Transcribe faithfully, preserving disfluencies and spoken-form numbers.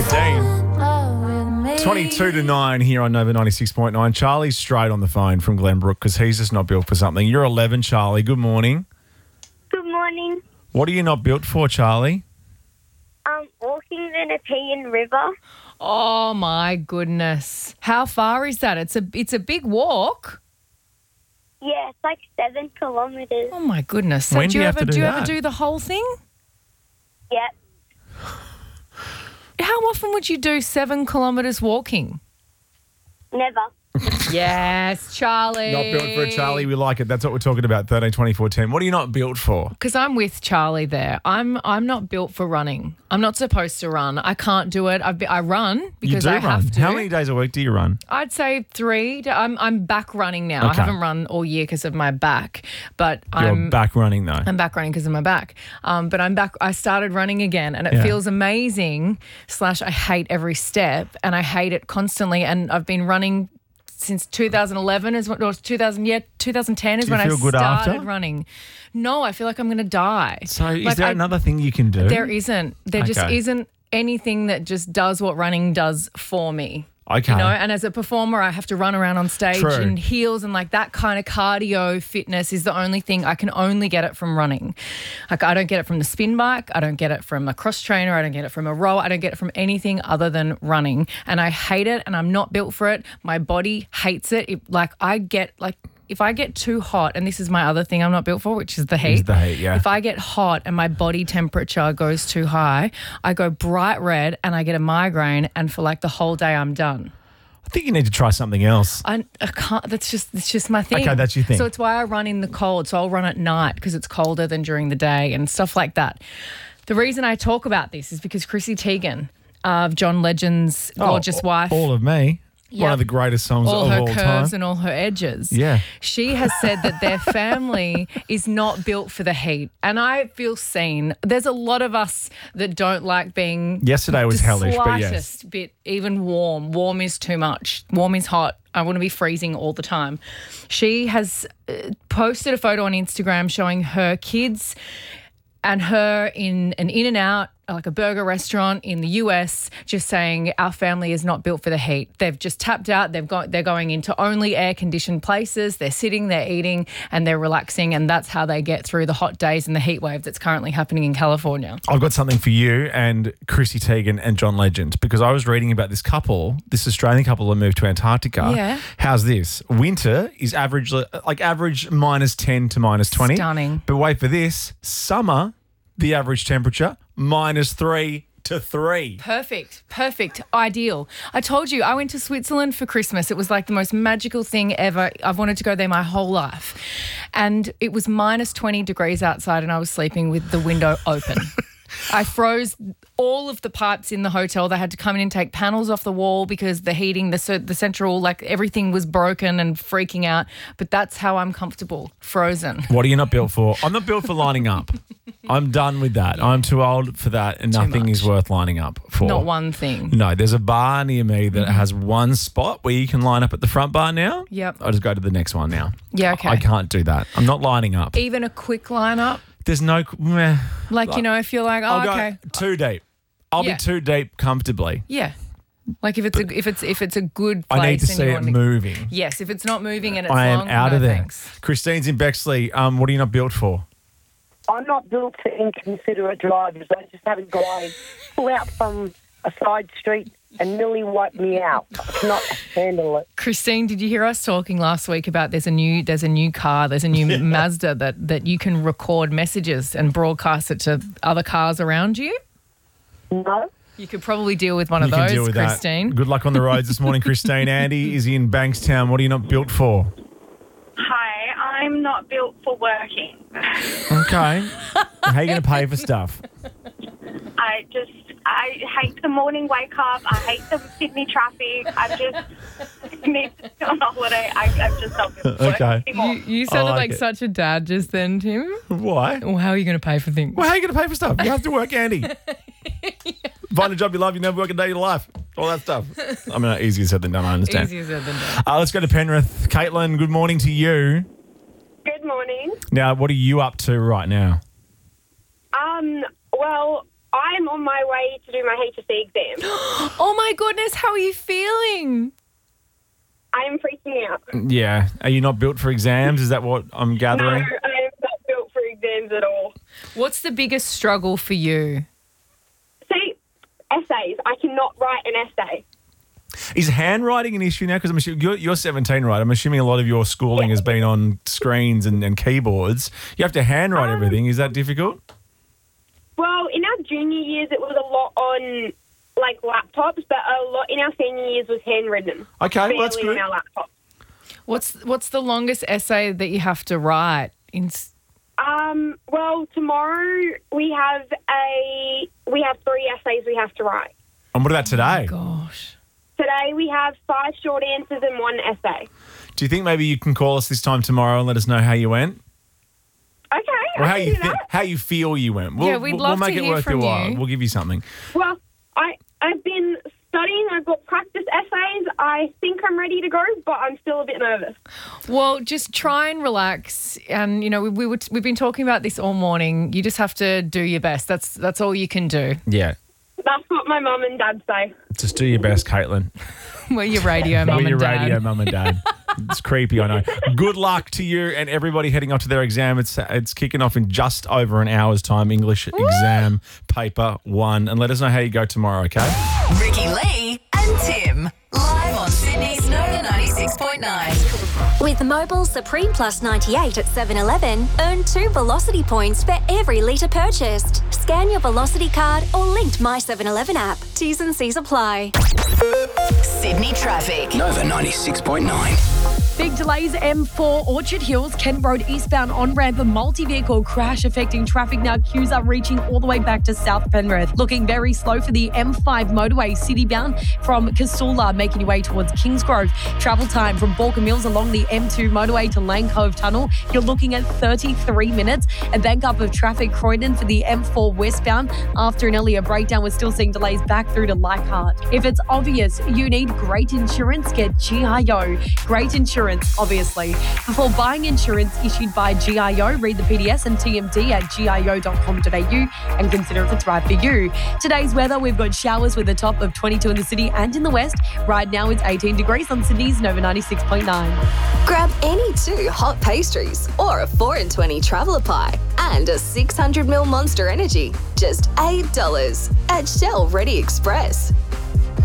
Dean. twenty-two to nine here on Nova ninety-six point nine. Charlie's straight on the phone from Glenbrook because he's just not built for something. You're eleven, Charlie. Good morning. Good morning. What are you not built for, Charlie? Um, walking the Nepean River. Oh, my goodness. How far is that? It's a it's a big walk. Yeah, it's like seven kilometres. Oh, my goodness. So When do do you you have ever to do do you ever that? do the whole thing? Yep. How often would you do seven kilometres walking? Never. Yes, Charlie. Not built for a Charlie. We like it. That's what we're talking about. thirteen twenty-four ten. What are you not built for? Because I'm with Charlie there. I'm I'm not built for running. I'm not supposed to run. I can't do it. I've be, I run because you do I run. have to. How many days a week do you run? I'd say three. I'm I'm back running now. I Okay. haven't run all year because of my back, but You're I'm back running though. I'm back running because of my back. Um, but I'm back. I started running again, and it Yeah. feels amazing. Slash, I hate every step, and I hate it constantly. And I've been running since two thousand eleven is what, or two thousand, yeah, two thousand ten is Do you when feel I good started after? running. No, I feel like I'm going to die. So is Like, there I- another thing you can do? There isn't. There just Okay. isn't anything that just does what running does for me. Okay. You know, and as a performer, I have to run around on stage True. in heels and like that kind of cardio fitness is the only thing I can only get it from running. Like I don't get it from the spin bike. I don't get it from a cross trainer. I don't get it from a rower. I don't get it from anything other than running. And I hate it and I'm not built for it. My body hates it. it like I get like, if I get too hot, and this is my other thing I'm not built for, which is the heat. Is the heat, yeah. If I get hot and my body temperature goes too high, I go bright red and I get a migraine, and for like the whole day I'm done. I think you need to try something else. I, I can't. That's just it's just my thing. Okay, that's your thing. So it's why I run in the cold. So I'll run at night because it's colder than during the day and stuff like that. The reason I talk about this is because Chrissy Teigen, of John Legend's gorgeous Oh, wife, All of Me. One Yep. of the greatest songs all of her all curves time. and all her edges. Yeah. She has said that their family is not built for the heat. And I feel seen. There's a lot of us that don't like being Yesterday was the hellish, but yes. slightest bit even warm. Warm is too much. Warm is hot. I want to be freezing all the time. She has uh, posted a photo on Instagram showing her kids and her in an In-N-Out, like a burger restaurant in the U S, just saying our family is not built for the heat. They've just tapped out. They've got they're going into only air-conditioned places. They're sitting, they're eating, and they're relaxing, and that's how they get through the hot days and the heat wave that's currently happening in California. I've got something for you and Chrissy Teigen and John Legend because I was reading about this couple, this Australian couple that moved to Antarctica. Yeah. How's this? Winter is average, like average minus ten to minus twenty. Stunning. But wait for this. Summer, the average temperature, minus three to three. Perfect. Perfect. Ideal. I told you I went to Switzerland for Christmas. It was like the most magical thing ever. I've wanted to go there my whole life. And it was minus twenty degrees outside and I was sleeping with the window open. I froze all of the pipes in the hotel. They had to come in and take panels off the wall because the heating, the the central, like everything was broken and freaking out. But that's how I'm comfortable, frozen. What are you not built for? I'm not built for lining up. I'm done with that. I'm too old for that and Too nothing much. is worth lining up for. Not one thing. No, there's a bar near me that has one spot where you can line up at the front bar now. Yep. I'll just go to the next one now. Yeah, okay. I can't do that. I'm not lining up. Even a quick lineup, There's no... Meh. like, you know, if you're like, oh, I'll okay. go too deep. I'll Yeah. be too deep comfortably. Yeah. Like if it's a, if it's if it's a good place I need to and see you it want to, moving. yes, if it's not moving and it's I am long, out no of there. thanks. Christine's in Bexley. Um, what are you not built for? I'm not built for inconsiderate drivers. I just had a guy pull out from a side street and nearly wipe me out. I cannot handle it. Christine, did you hear us talking last week about there's a new there's a new car, there's a new Mazda that that you can record messages and broadcast it to other cars around you? No? You could probably deal with one You of can those, deal with Christine. that. Good luck on the roads this morning, Christine. Andy is in Bankstown. What are you not built for? Hi, I'm not built for working. Okay. How are you going to pay for stuff? I just, I hate the morning wake up. I hate the Sydney traffic. I just need to go on holiday. I, I'm just not built for Okay. work anymore. You, you sounded like like, it. such a dad just then, Tim. Why? Well, how are you going to pay for things? Well, how are you going to pay for stuff? You have to work, Andy. Find a job you love, you never work a day of your life. All that stuff. I mean, easier said than done, I understand. Easier said than done. Uh, let's go to Penrith. Caitlin, good morning to you. Good morning. Now, what are you up to right now? Um, well, I'm on my way to do my H S C exam. Oh my goodness, how are you feeling? I am freaking out. Yeah. Are you not built for exams? Is that what I'm No, gathering? I am not built for exams at all. What's the biggest struggle for you? See, essays. I cannot write an essay. Is handwriting an issue now? Because I'm assuming you're, you're seventeen, right? I'm assuming a lot of your schooling has been on screens and, and keyboards. You have to handwrite Um, everything. Is that difficult? Well, in our junior years, it was a lot on like laptops, but a lot in our senior years was handwritten. Okay, well, that's Barely good. on our laptops. What's what's the longest essay that you have to write? In s- Um, well, tomorrow we have a we have three essays we have to write. And what about today? gosh. Today we have five short answers and one essay. Do you think maybe you can call us this time tomorrow and let us know how you went? Okay, Or I how can you do thi- that. how you feel you went? We'll, Yeah, we'd we'll, love we'll make to it hear worth from your while. you. We'll give you something. Well, I I've been studying. I've got practice essays. I think I'm ready to go, but I'm still a bit nervous. Well, just try and relax. And you know, we, we were we've been talking about this all morning. You just have to do your best. That's that's all you can do. Yeah. That's what my mum and dad say. Just do your best, Caitlin. We're your radio mum We're and your dad. radio mum and dad. It's creepy, I know. Good luck to you and everybody heading up to their exam. It's it's kicking off in just over an hour's time. English exam paper one. And let us know how you go tomorrow, okay? Ricky Lee and Tim. Live on Sydney's Nova ninety-six point nine. With Mobile Supreme Plus ninety-eight at seven eleven, earn two Velocity points for every litre purchased. Scan your Velocity card or linked My seven eleven app. T's and C's apply. Sydney traffic. Nova ninety-six point nine. Big delays, M four Orchard Hills, Kent Road eastbound on-ramp, a multi-vehicle crash affecting traffic now. Queues are reaching all the way back to South Penrith. Looking very slow for the M five motorway, city-bound from Casula, making your way towards Kingsgrove. Travel time from Balkan Mills along the M two motorway to Lane Cove Tunnel, you're looking at thirty-three minutes. A bank up of traffic, Croydon for the M four westbound. After an earlier breakdown, we're still seeing delays back through to Leichhardt. If it's obvious you need great insurance, get G I O. Great insurance, obviously. Before buying insurance issued by G I O, read the P D S and T M D at G I O dot com dot A U and consider if it's right for you. Today's weather, we've got showers with a top of twenty-two in the city and in the west. Right now it's eighteen degrees on Sydney's Nova ninety-six point nine. Grab any two hot pastries or a four in twenty traveller pie and a six hundred ml Monster Energy. Just eight dollars at Shell Ready Express.